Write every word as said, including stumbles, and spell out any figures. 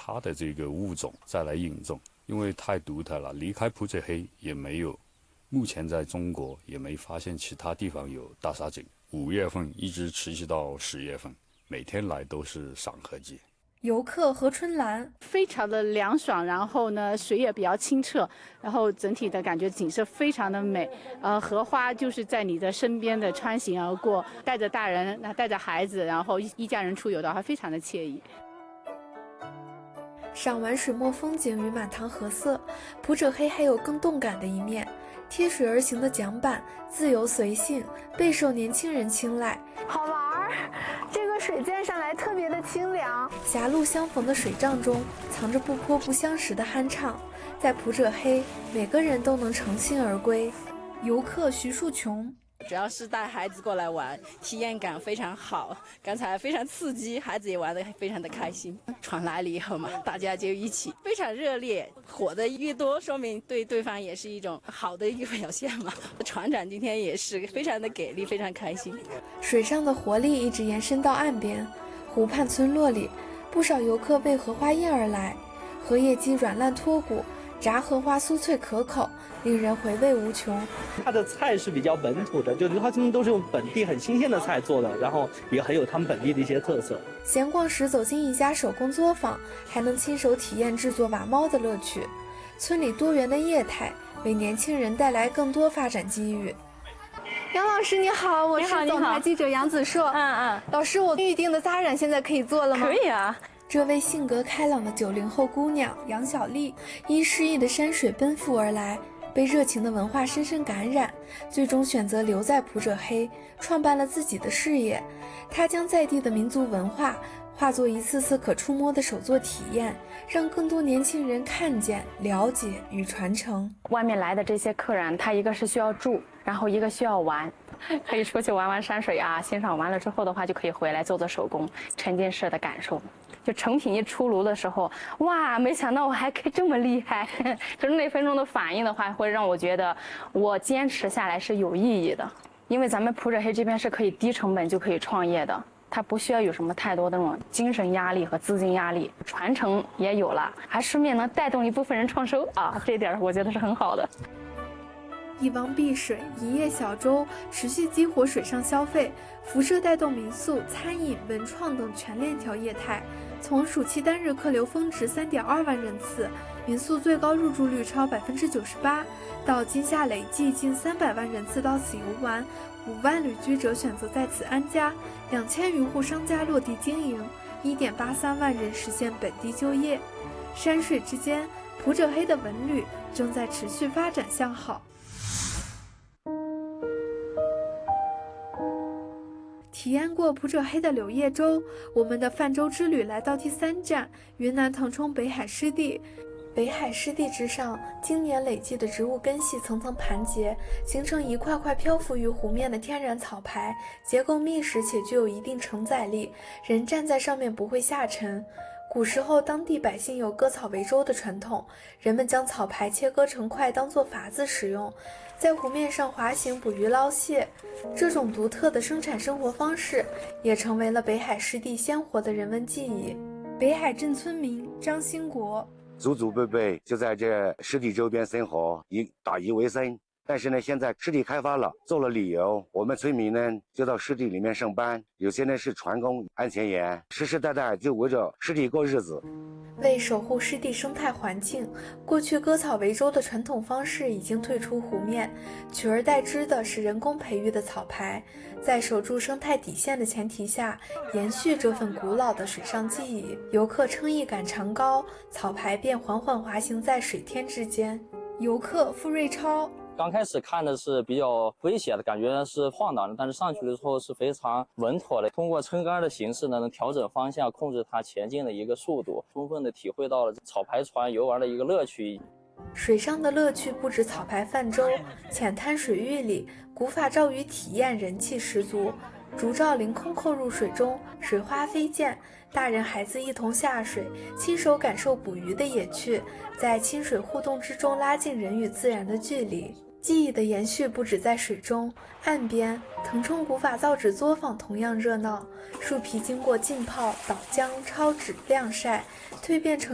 他的这个物种再来引种，因为太独特了，离开普者黑也没有，目前在中国也没发现其他地方有大沙井。五月份一直持续到十月份，每天来都是赏荷季。 游客何春兰非常的凉爽，然后呢水也比较清澈，然后整体的感觉景色非常的美。呃，荷花就是在你的身边的穿行而过，带着大人，那带着孩子，然后一一家人出游的话，非常的惬意。 赏完水墨风景与满堂荷色，普者黑还有更动感的一面。贴水而行的桨板自由随性，备受年轻人青睐。 好玩儿，这个水溅上来特别的清凉。 狭路相逢的水仗中，藏着不泼不相识的酣畅。在普者黑，每个人都能诚心而归。游客徐树琼。 主要是带孩子过来玩，体验感非常好，刚才非常刺激，孩子也玩得非常的开心。船来了以后嘛，大家就一起非常热烈，火的越多，说明对对方也是一种好的一个表现嘛。船长今天也是非常的给力，非常开心。 水上的活力一直延伸到岸边，湖畔村落里，不少游客为荷花宴而来，荷叶鸡软烂脱骨，炸荷花酥脆可口，令人回味无穷。 它的菜是比较本土的，就它们都是用本地很新鲜的菜做的，然后也很有他们本地的一些特色。 闲逛时走进一家手工作坊，还能亲手体验制作瓦猫的乐趣。村里多元的业态为年轻人带来更多发展机遇。 杨老师你好，我是总台记者杨子硕。 嗯嗯， 老师，我预定的扎染现在可以做了吗？ 可以啊。 这位性格开朗的九零后姑娘杨小丽，因诗意的山水奔赴而来，被热情的文化深深感染，最终选择留在普者黑，创办了自己的事业。她将在地的民族文化化作一次次可触摸的手作体验，让更多年轻人看见、了解与传承。 外面来的这些客人，他一个是需要住，然后一个需要玩，可以出去玩玩山水啊，欣赏完了之后的话，就可以回来做做手工，沉浸式的感受。就成品一出炉的时候，哇，没想到我还可以这么厉害！就是那分钟的反应的话，会让我觉得我坚持下来是有意义的。因为咱们普者黑这边是可以低成本就可以创业的，它不需要有什么太多的那种精神压力和资金压力，传承也有了，还顺便能带动一部分人创收啊，这点我觉得是很好的。 一汪碧水，一叶小舟，持续激活水上消费，辐射带动民宿、餐饮、文创等全链条业态。从暑期单日客流峰值三点二万人次，民宿最高入住率超百分之九十八，到今夏累计近三百万人次到此游玩，五万旅居者选择在此安家，两千余户商家落地经营，一点八三万人实现本地就业。山水之间，普者黑的文旅正在持续发展向好。体验过普者黑的柳叶舟，我们的泛舟之旅来到第三站云南腾冲北海湿地。北海湿地之上，经年累积的植物根系层层盘结，形成一块块漂浮于湖面的天然草牌，结构密实且具有一定承载力，人站在上面不会下沉。古时候当地百姓有割草为舟的传统，人们将草牌切割成块当做筏子使用，在湖面上滑行捕鱼捞蟹。这种独特的生产生活方式也成为了北海湿地鲜活的人文记忆。北海镇村民张兴国， 祖祖辈辈就在这湿地周边生活，以打鱼为生。但是呢，现在湿地开发了，做了旅游，我们村民呢就到湿地里面上班，有些呢是船工、安全员，世世代代就围着湿地过日子。 为守护湿地生态环境，过去割草为舟的传统方式已经退出湖面，取而代之的是人工培育的草牌，在守住生态底线的前提下，延续这份古老的水上记忆。游客撑一杆长篙，草牌便缓缓滑行在水天之间。游客付瑞超， 刚开始看的是比较危险的，感觉是晃荡的，但是上去的时候是非常稳妥的。通过撑杆的形式呢，能调整方向，控制它前进的一个速度，充分的体会到了草牌船游玩的一个乐趣。 水上的乐趣不止草牌泛舟，浅滩水域里古法照鱼体验人气十足。竹罩凌空扣入水中，水花飞溅，大人孩子一同下水，亲手感受捕鱼的野趣，在亲水互动之中拉近人与自然的距离。记忆的延续不止在水中，岸边腾冲古法造纸作坊同样热闹，树皮经过浸泡、捣浆、抄纸、晾晒，蜕变成